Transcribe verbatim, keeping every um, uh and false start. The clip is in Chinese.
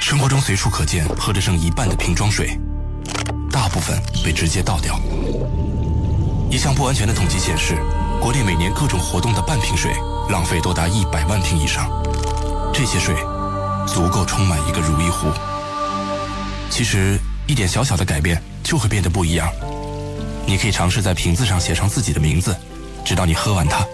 生活中随处可见喝着剩一半的瓶装水，大部分被直接倒掉。一项不完全的统计显示，国内每年各种活动的半瓶水浪费多达一百万瓶以上，这些水足够充满一个如意湖。其实一点小小的改变就会变得不一样。你可以尝试在瓶子上写上自己的名字，直到你喝完它。